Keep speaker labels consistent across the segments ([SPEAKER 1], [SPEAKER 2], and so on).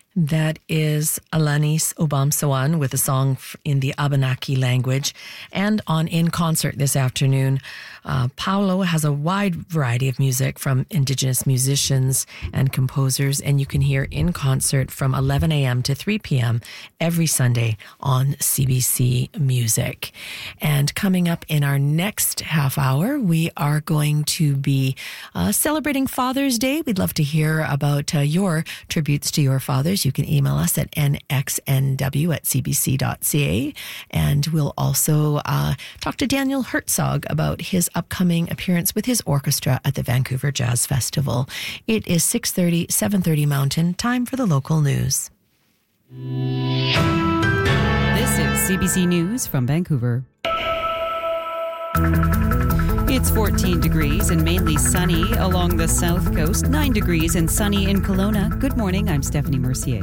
[SPEAKER 1] That is Alanis Obamsawant with a song in the Abenaki language. And on In Concert this afternoon, Paulo has a wide variety of music from Indigenous musicians and composers, and you can hear In Concert from 11 a.m. to 3 p.m. every Sunday on CBC Music. And coming up in our next half hour, we are going to be celebrating Father's Day. We'd love to hear about your tributes to your fathers. You can email us at nxnw@cbc.ca. And we'll also talk to Daniel Herzog about his upcoming appearance with his orchestra at the Vancouver Jazz Festival. It is 6:30, 7:30 Mountain. Time for the local news.
[SPEAKER 2] This is CBC News from Vancouver. It's 14 degrees and mainly sunny along the south coast, 9 degrees and sunny in Kelowna. Good morning, I'm Stephanie Mercier.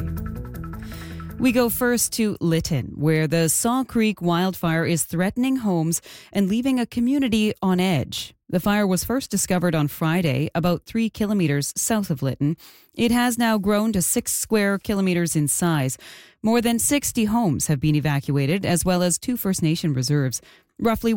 [SPEAKER 2] We go first to Lytton, where the Saw Creek wildfire is threatening homes and leaving a community on edge. The fire was first discovered on Friday, about 3 kilometers south of Lytton. It has now grown to 6 square kilometers in size. More than 60 homes have been evacuated, as well as 2 First Nation reserves. Roughly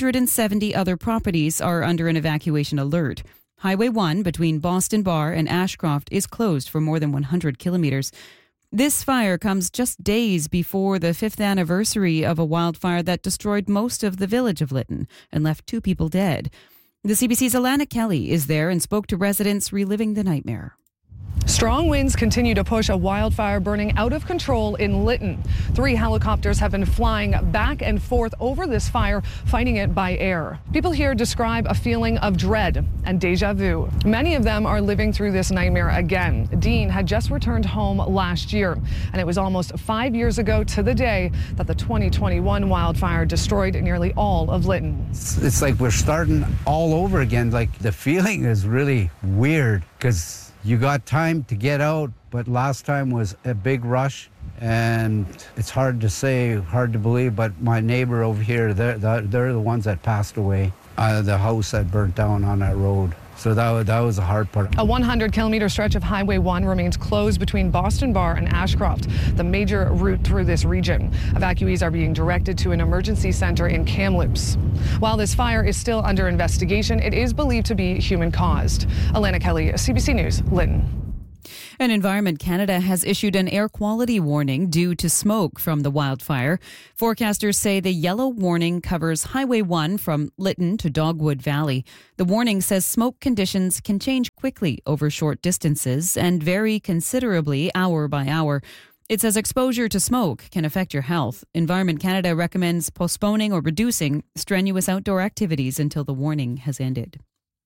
[SPEAKER 2] 170 other properties are under an evacuation alert. Highway 1 between Boston Bar and Ashcroft is closed for more than 100 kilometers. This fire comes just days before the 5th anniversary of a wildfire that destroyed most of the village of Lytton and left 2 people dead. The CBC's Alana Kelly is there and spoke to residents reliving the nightmare.
[SPEAKER 3] Strong winds continue to push a wildfire burning out of control in Lytton. 3 helicopters have been flying back and forth over this fire, fighting it by air. People here describe a feeling of dread and deja vu. Many of them are living through this nightmare again. Dean had just returned home last year, and it was almost 5 years ago to the day that the 2021 wildfire destroyed nearly all of Lytton.
[SPEAKER 4] It's like we're starting all over again. Like, the feeling is really weird because you got time to get out, but last time was a big rush, and it's hard to say, hard to believe, but my neighbor over here, they're the ones that passed away. The house that burnt down on that road. So that was the hard part.
[SPEAKER 3] A 100-kilometer stretch of Highway 1 remains closed between Boston Bar and Ashcroft, the major route through this region. Evacuees are being directed to an emergency center in Kamloops. While this fire is still under investigation, it is believed to be human-caused. Alana Kelly, CBC News, Lytton.
[SPEAKER 2] And Environment Canada has issued an air quality warning due to smoke from the wildfire. Forecasters say the yellow warning covers Highway 1 from Lytton to Dogwood Valley. The warning says smoke conditions can change quickly over short distances and vary considerably hour by hour. It says exposure to smoke can affect your health. Environment Canada recommends postponing or reducing strenuous outdoor activities until the warning has ended.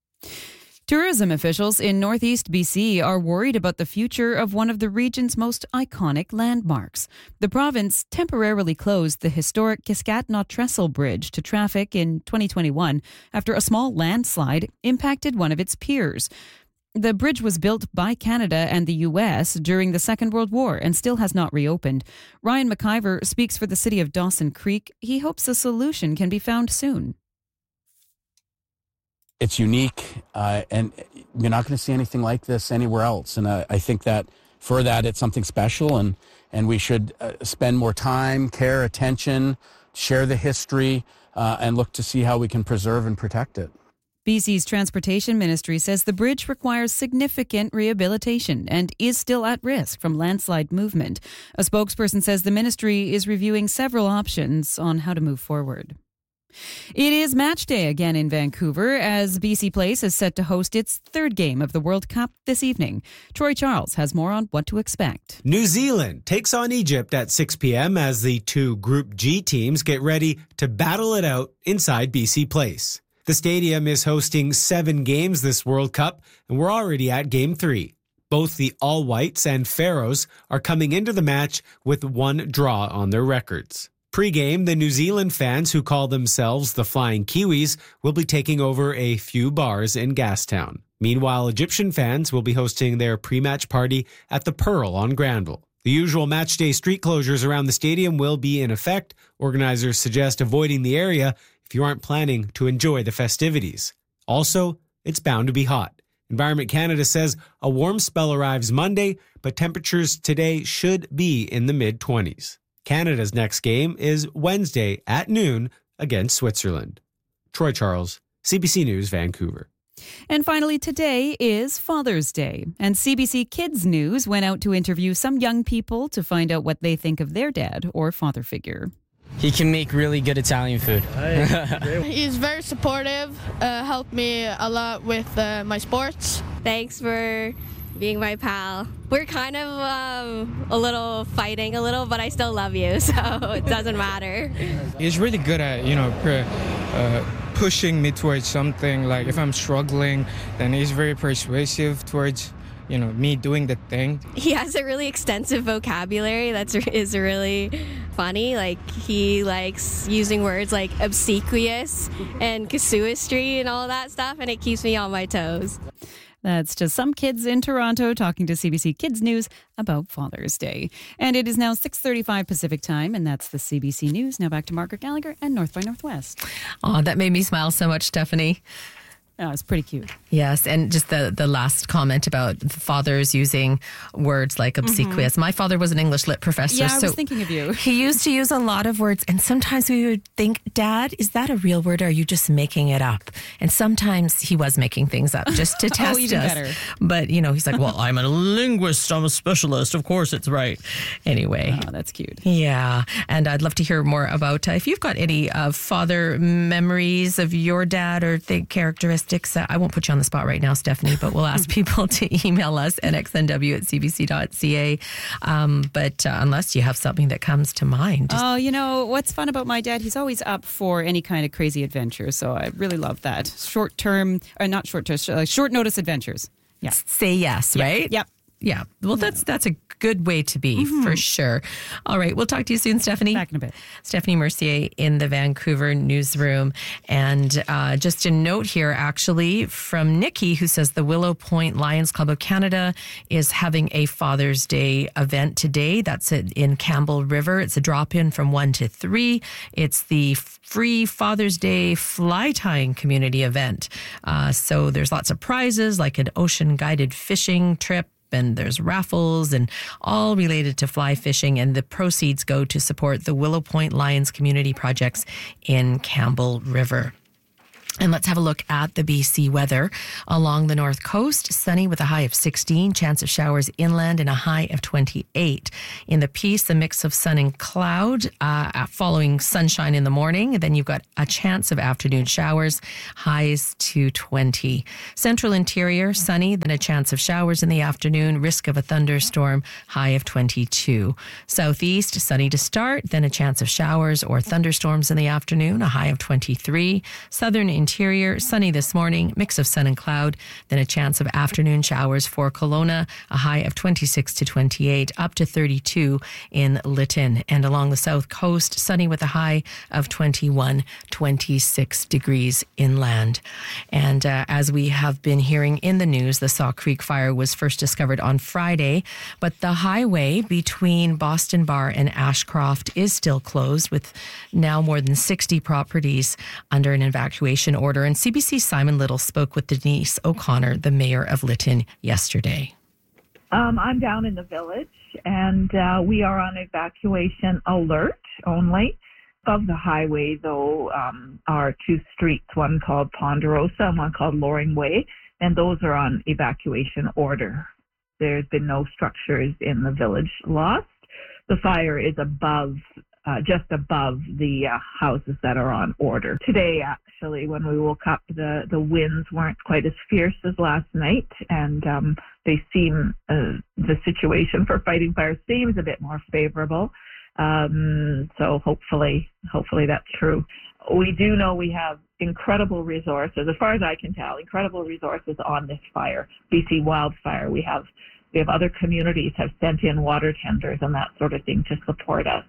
[SPEAKER 2] Tourism officials in northeast BC are worried about the future of one of the region's most iconic landmarks. The province temporarily closed the historic Kiskatnaw-Trestle Bridge to traffic in 2021 after a small landslide impacted one of its piers. The bridge was built by Canada and the U.S. during the Second World War and still has not reopened. Ryan McIver speaks for the city of Dawson Creek. He hopes a solution can be found soon.
[SPEAKER 5] It's unique, and you're not going to see anything like this anywhere else. And I think that for that, it's something special, and we should spend more time, care, attention, share the history, and look to see how we can preserve and protect it.
[SPEAKER 2] BC's Transportation Ministry says the bridge requires significant rehabilitation and is still at risk from landslide movement. A spokesperson says the ministry is reviewing several options on how to move forward. It is match day again in Vancouver as BC Place is set to host its 3rd game of the World Cup this evening. Troy Charles has more on what to expect.
[SPEAKER 6] New Zealand takes on Egypt at 6 p.m. as the 2 Group G teams get ready to battle it out inside BC Place. The stadium is hosting 7 games this World Cup, and we're already at Game 3. Both the All Whites and Pharaohs are coming into the match with 1 draw on their records. Pre-game, the New Zealand fans who call themselves the Flying Kiwis will be taking over a few bars in Gastown. Meanwhile, Egyptian fans will be hosting their pre-match party at the Pearl on Granville. The usual matchday street closures around the stadium will be in effect. Organizers suggest avoiding the area if you aren't planning to enjoy the festivities. Also, it's bound to be hot. Environment Canada says a warm spell arrives Monday, but temperatures today should be in the mid-20s. Canada's next game is Wednesday at noon against Switzerland. Troy Charles, CBC News, Vancouver.
[SPEAKER 2] And finally, today is Father's Day, and CBC Kids News went out to interview some young people to find out what they think of their dad or father figure.
[SPEAKER 7] He can make really good Italian food.
[SPEAKER 8] He's very supportive, helped me a lot with my sports.
[SPEAKER 9] Thanks for being my pal. We're kind of a little fighting a little, but I still love you, so it doesn't matter.
[SPEAKER 10] He's really good at, pushing me towards something. Like if I'm struggling, then he's very persuasive towards, me doing the thing.
[SPEAKER 9] He has a really extensive vocabulary is really funny. Like he likes using words like obsequious and casuistry and all that stuff, and it keeps me on my toes.
[SPEAKER 2] That's just some kids in Toronto talking to CBC Kids News about Father's Day. And it is now 6:35 Pacific time, and that's the CBC News. Now back to Margaret Gallagher and North by Northwest.
[SPEAKER 1] Oh, that made me smile so much, Stephanie.
[SPEAKER 2] Oh, it's pretty cute.
[SPEAKER 1] Yes, and just the last comment about fathers using words like obsequious. My father was an English lit professor.
[SPEAKER 2] Yeah, I was thinking of you.
[SPEAKER 1] He used to use a lot of words, and sometimes we would think, Dad, is that a real word or are you just making it up? And sometimes he was making things up just to test
[SPEAKER 2] even
[SPEAKER 1] us.
[SPEAKER 2] Better.
[SPEAKER 1] But, he's like, well, I'm a linguist, I'm a specialist, of course it's right. Anyway.
[SPEAKER 2] Oh, that's cute.
[SPEAKER 1] Yeah, and I'd love to hear more about if you've got any father memories of your dad or characteristics. I won't put you on the spot right now, Stephanie, but we'll ask people to email us at nxnw@cbc.ca. But unless you have something that comes to mind.
[SPEAKER 2] What's fun about my dad? He's always up for any kind of crazy adventure. So I really love that. Short notice adventures. Yeah.
[SPEAKER 1] Say yes, right?
[SPEAKER 2] Yep.
[SPEAKER 1] Yeah. Well, that's a good way to be, for sure. All right. We'll talk to you soon, Stephanie.
[SPEAKER 2] Back in a bit.
[SPEAKER 1] Stephanie Mercier in the Vancouver newsroom. And just a note here, actually, from Nikki, who says the Willow Point Lions Club of Canada is having a Father's Day event today. That's in Campbell River. It's a drop-in from 1 to 3. It's the free Father's Day fly tying community event. So there's lots of prizes like an ocean-guided fishing trip, and there's raffles and all related to fly fishing, and the proceeds go to support the Willow Point Lions community projects in Campbell River. And let's have a look at the BC weather. Along the north coast, sunny with a high of 16, chance of showers inland and a high of 28. In the Peace, a mix of sun and cloud, following sunshine in the morning. And then you've got a chance of afternoon showers, highs to 20. Central Interior, sunny, then a chance of showers in the afternoon, risk of a thunderstorm, high of 22. Southeast, sunny to start, then a chance of showers or thunderstorms in the afternoon, a high of 23. Southern Interior, sunny this morning, mix of sun and cloud, then a chance of afternoon showers for Kelowna, a high of 26 to 28, up to 32 in Lytton. And along the south coast, sunny with a high of 21, 26 degrees inland. And as we have been hearing in the news, the Saw Creek fire was first discovered on Friday, but the highway between Boston Bar and Ashcroft is still closed, with now more than 60 properties under an evacuation order. And CBC's Simon Little spoke with Denise O'Connor, the mayor of Lytton, yesterday.
[SPEAKER 11] I'm down in the village, and we are on evacuation alert only. Above the highway, though, are two streets, one called Ponderosa and one called Loring Way, and those are on evacuation order. There's been no structures in the village lost. The fire is just above the houses that are on order. Today, actually, when we woke up, the winds weren't quite as fierce as last night, and they seem, the situation for fighting fire seems a bit more favorable. So hopefully that's true. We do know we have incredible resources, as far as I can tell, incredible resources on this fire, BC wildfire. We have other communities have sent in water tenders and that sort of thing to support us.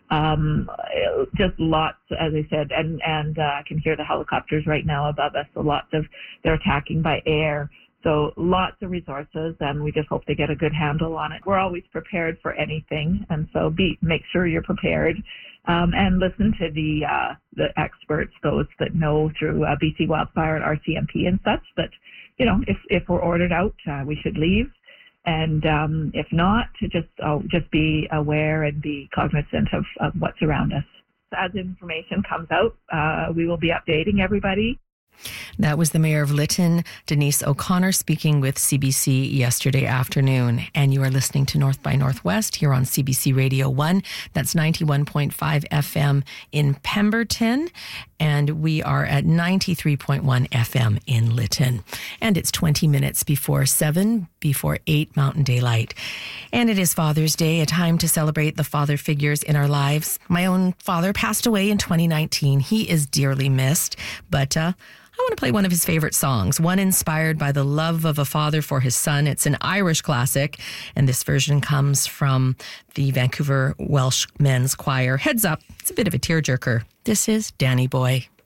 [SPEAKER 11] Just lots, as I said, and I can hear the helicopters right now above us. So they're attacking by air. So lots of resources, and we just hope they get a good handle on it. We're always prepared for anything, and so make sure you're prepared, and listen to the experts, those that know through BC Wildfire and RCMP and such, that if we're ordered out, we should leave. And if not, to just be aware and be cognizant of what's around us. As information comes out, we will be updating everybody.
[SPEAKER 1] That was the Mayor of Lytton, Denise O'Connor, speaking with CBC yesterday afternoon. And you are listening to North by Northwest here on CBC Radio 1. That's 91.5 FM in Pemberton. And we are at 93.1 FM in Lytton. And it's 20 minutes before 7, before 8 Mountain Daylight. And it is Father's Day, a time to celebrate the father figures in our lives. My own father passed away in 2019. He is dearly missed, but I want to play one of his favorite songs, one inspired by the love of a father for his son. It's an Irish classic, and this version comes from the Vancouver Welsh Men's Choir. Heads Up, it's a bit of a tearjerker. This is Danny Boy.